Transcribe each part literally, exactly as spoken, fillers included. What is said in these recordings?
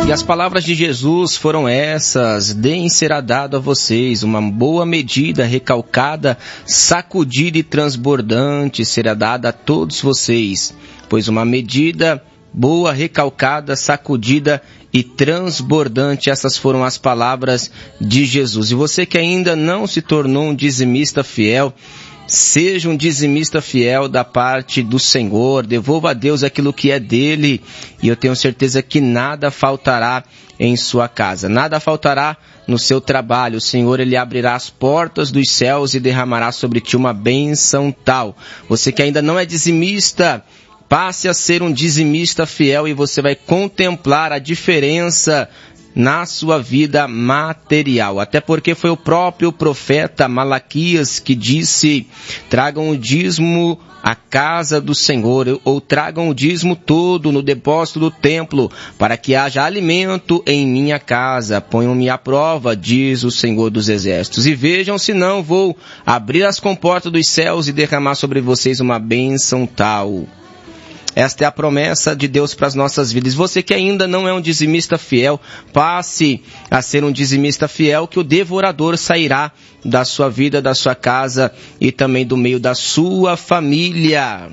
E as palavras de Jesus foram essas: deem será dado a vocês uma boa medida, recalcada, sacudida e transbordante será dada a todos vocês, pois uma medida boa, recalcada, sacudida e transbordante, essas foram as palavras de Jesus. E você que ainda não se tornou um dizimista fiel, seja um dizimista fiel da parte do Senhor, devolva a Deus aquilo que é dele, e eu tenho certeza que nada faltará em sua casa, nada faltará no seu trabalho. O Senhor, Ele abrirá as portas dos céus e derramará sobre ti uma bênção tal. Você que ainda não é dizimista, passe a ser um dizimista fiel e você vai contemplar a diferença na sua vida material. Até porque foi o próprio profeta Malaquias que disse: tragam o dízimo à casa do Senhor, ou tragam o dízimo todo no depósito do templo, para que haja alimento em minha casa. Ponham-me à prova, diz o Senhor dos Exércitos, e vejam se não vou abrir as comportas dos céus e derramar sobre vocês uma bênção tal. Esta é a promessa de Deus para as nossas vidas. Você que ainda não é um dizimista fiel, passe a ser um dizimista fiel, que o devorador sairá da sua vida, da sua casa e também do meio da sua família.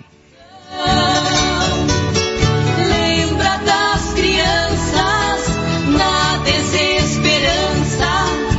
Lembra das crianças na desesperança.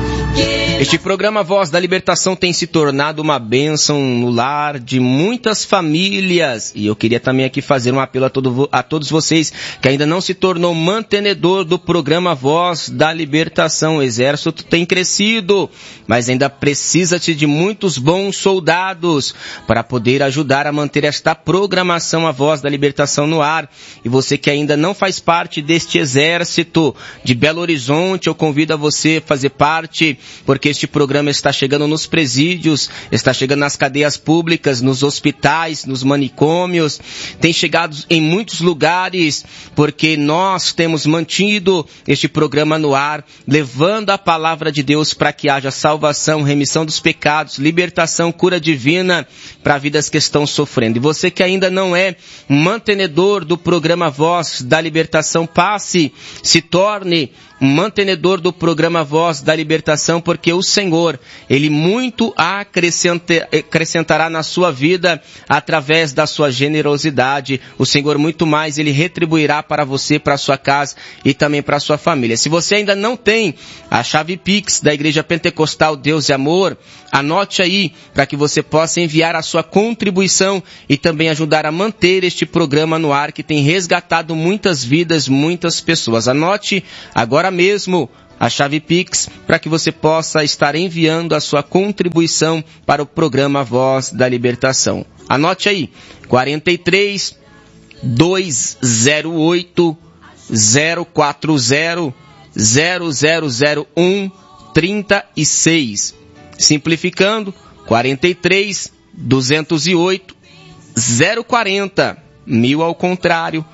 Este programa Voz da Libertação tem se tornado uma bênção no lar de muitas famílias. E eu queria também aqui fazer um apelo a, todo, a todos vocês que ainda não se tornou mantenedor do programa Voz da Libertação. O exército tem crescido, mas ainda precisa-se de muitos bons soldados para poder ajudar a manter esta programação, a Voz da Libertação, no ar. E você que ainda não faz parte deste exército de Belo Horizonte, eu convido a você a fazer parte, porque este programa está chegando nos presídios, está chegando nas cadeias públicas, nos hospitais, nos manicômios, tem chegado em muitos lugares, porque nós temos mantido este programa no ar, levando a palavra de Deus para que haja salvação, remissão dos pecados, libertação, cura divina para vidas que estão sofrendo. E você que ainda não é mantenedor do programa Voz da Libertação, passe, se torne mantenedor do programa Voz da Libertação, porque o Senhor, Ele muito acrescentará na sua vida através da sua generosidade. O Senhor muito mais, Ele retribuirá para você, para a sua casa e também para a sua família. Se você ainda não tem a chave Pix da Igreja Pentecostal Deus e Amor, anote aí para que você possa enviar a sua contribuição e também ajudar a manter este programa no ar, que tem resgatado muitas vidas, muitas pessoas. Anote agora mesmo a chave Pix para que você possa estar enviando a sua contribuição para o programa Voz da Libertação. Anote aí: quarenta e três, duzentos e oito, zero quatro zero, zero zero zero um, trinta e seis. Simplificando, quarenta e três, duzentos e oito, zero quarenta, mil ao contrário,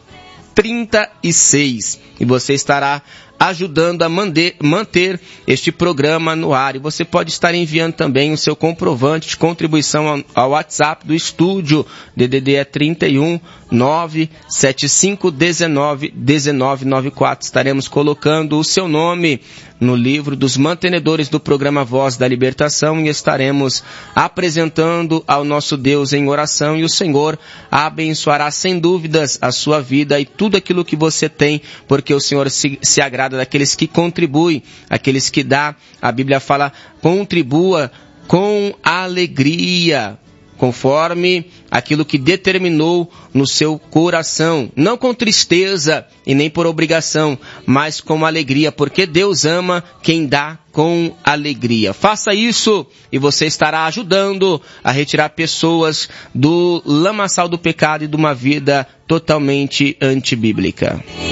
trinta e seis. E você estará ajudando a manter este programa no ar. E você pode estar enviando também o seu comprovante de contribuição ao WhatsApp do estúdio. D D D é trinta e um, nove sete cinco um nove, um nove nove quatro. Estaremos colocando o seu nome no livro dos mantenedores do programa Voz da Libertação e estaremos apresentando ao nosso Deus em oração, e o Senhor abençoará sem dúvidas a sua vida e tudo aquilo que você tem, porque o Senhor se, se agrada daqueles que contribuem, aqueles que dá. A Bíblia fala: contribua com alegria, conforme aquilo que determinou no seu coração, não com tristeza e nem por obrigação, mas com alegria, porque Deus ama quem dá com alegria. Faça isso e você estará ajudando a retirar pessoas do lamaçal do pecado e de uma vida totalmente antibíblica.